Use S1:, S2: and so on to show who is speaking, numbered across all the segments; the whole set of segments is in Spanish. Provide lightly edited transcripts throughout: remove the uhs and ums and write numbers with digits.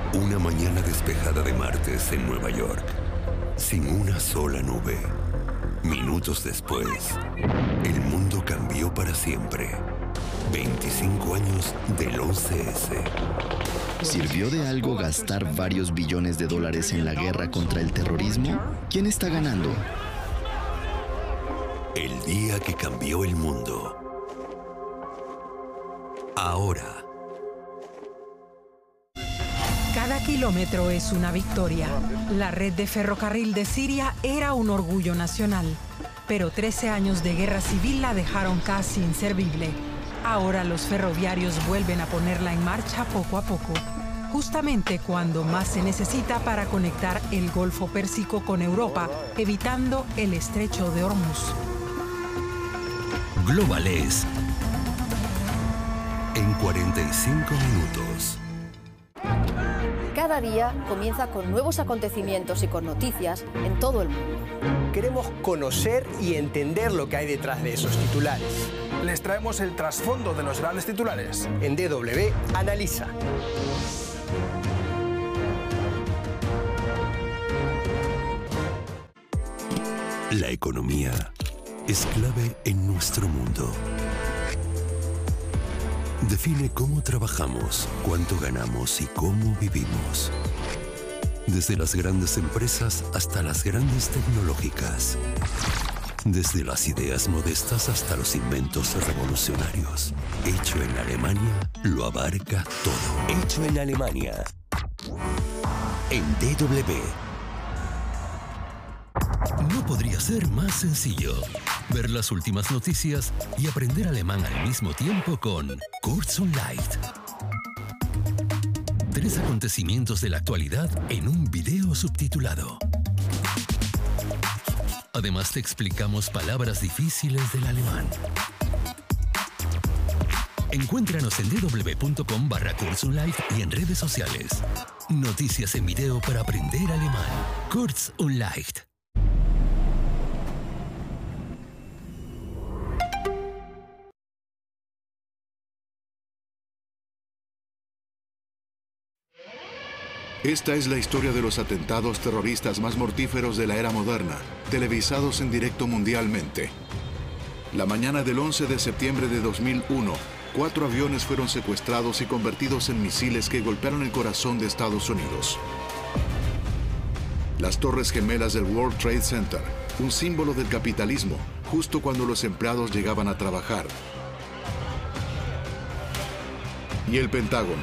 S1: Una mañana despejada de martes en Nueva York, sin una sola nube. Minutos después, el mundo cambió para siempre. 25 años del 11S.
S2: ¿Sirvió de algo gastar varios billones de dólares en la guerra contra el terrorismo? ¿Quién está ganando?
S1: El día que cambió el mundo. Ahora.
S3: Cada kilómetro es una victoria. La red de ferrocarril de Siria era un orgullo nacional, pero 13 años de guerra civil la dejaron casi inservible. Ahora los ferroviarios vuelven a ponerla en marcha poco a poco, justamente cuando más se necesita para conectar el Golfo Pérsico con Europa, evitando el estrecho de Hormuz.
S1: Globales. En 45 minutos.
S4: Cada día comienza con nuevos acontecimientos y con noticias en todo el mundo.
S5: Queremos conocer y entender lo que hay detrás de esos titulares.
S6: Les traemos el trasfondo de los grandes titulares.
S5: En DW Analiza.
S1: La economía es clave en nuestro mundo. Define cómo trabajamos, cuánto ganamos y cómo vivimos. Desde las grandes empresas hasta las grandes tecnológicas. Desde las ideas modestas hasta los inventos revolucionarios. Hecho en Alemania lo abarca todo. Hecho en Alemania. En DW. No podría ser más sencillo. Ver las últimas noticias y aprender alemán al mismo tiempo con Kurz und Leicht. 3 acontecimientos de la actualidad en un video subtitulado. Además te explicamos palabras difíciles del alemán. Encuéntranos en dw.com/Kurz und Leicht y en redes sociales. Noticias en video para aprender alemán. Kurz und Leicht.
S7: Esta es la historia de los atentados terroristas más mortíferos de la era moderna, televisados en directo mundialmente. La mañana del 11 de septiembre de 2001, 4 aviones fueron secuestrados y convertidos en misiles que golpearon el corazón de Estados Unidos. Las Torres Gemelas del World Trade Center, un símbolo del capitalismo, justo cuando los empleados llegaban a trabajar. Y el Pentágono,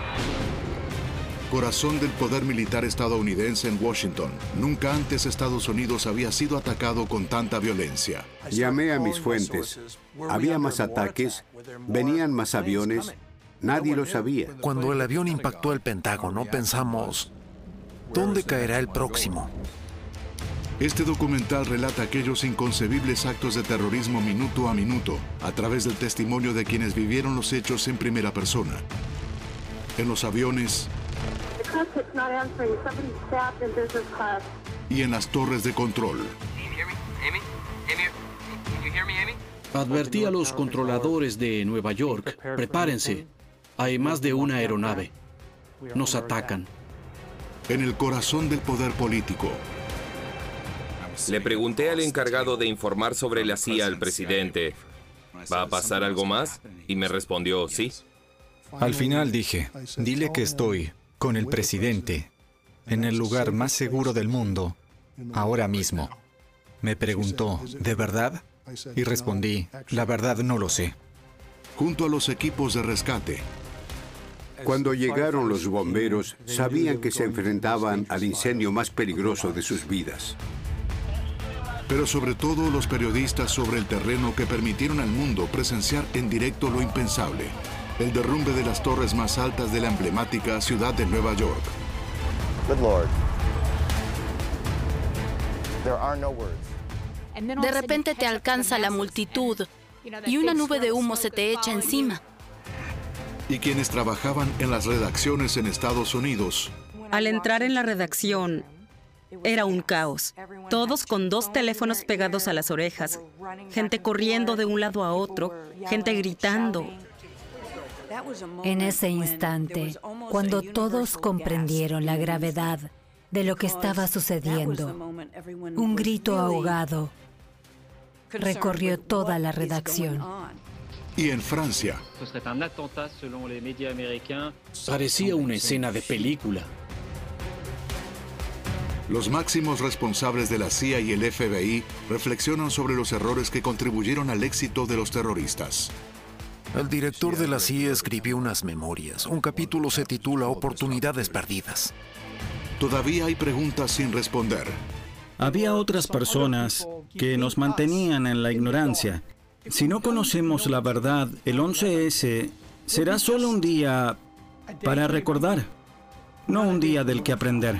S7: corazón del poder militar estadounidense en Washington. Nunca antes Estados Unidos había sido atacado con tanta violencia.
S8: Llamé a mis fuentes. Había más ataques, venían más aviones, nadie lo sabía.
S6: Cuando el avión impactó el Pentágono, pensamos, ¿dónde caerá el próximo?
S7: Este documental relata aquellos inconcebibles actos de terrorismo minuto a minuto, a través del testimonio de quienes vivieron los hechos en primera persona. En los aviones y en las torres de control.
S9: Advertí a los controladores de Nueva York, prepárense, hay más de una aeronave. Nos atacan.
S7: En el corazón del poder político.
S10: Le pregunté al encargado de informar sobre la CIA al presidente, ¿va a pasar algo más? Y me respondió, sí.
S11: Al final dije, dile que estoy con el presidente en el lugar más seguro del mundo, ahora mismo. Me preguntó, ¿de verdad? Y respondí, la verdad no lo sé.
S7: Junto a los equipos de rescate.
S8: Cuando llegaron los bomberos, sabían que se enfrentaban al incendio más peligroso de sus vidas.
S7: Pero sobre todo los periodistas sobre el terreno que permitieron al mundo presenciar en directo lo impensable. El derrumbe de las torres más altas de la emblemática ciudad de Nueva York.
S12: Good Lord. There are no words.
S4: De repente te alcanza la multitud y una nube de humo se te echa encima.
S7: Y quienes trabajaban en las redacciones en Estados Unidos.
S13: Al entrar en la redacción, era un caos. Todos con 2 teléfonos pegados a las orejas. Gente corriendo de un lado a otro, gente gritando.
S14: En ese instante, Cuando todos comprendieron la gravedad de lo que estaba sucediendo, un grito ahogado recorrió toda la redacción.
S7: Y en Francia,
S9: Parecía una escena de película.
S7: los máximos responsables de la CIA y el FBI reflexionan sobre los errores que contribuyeron al éxito de los terroristas.
S6: El director de la CIA escribió unas memorias. Un capítulo se titula Oportunidades perdidas.
S7: Todavía hay preguntas sin responder.
S15: Había otras personas que nos mantenían en la ignorancia. Si no conocemos la verdad, el 11S será solo un día para recordar, no un día del que aprender.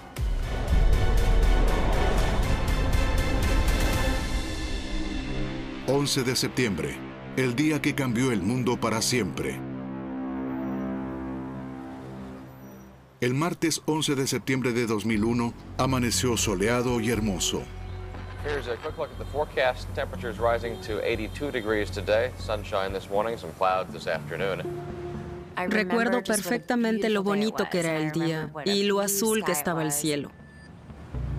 S7: ...11 de septiembre, el día que cambió el mundo para siempre. El martes 11 de septiembre de 2001, amaneció soleado y hermoso.
S16: Here's a quick look at the forecast. Temperatures rising to 82 degrees today. Sunshine this morning, some clouds this afternoon.
S13: Recuerdo perfectamente lo bonito que era el día y lo azul que estaba el cielo.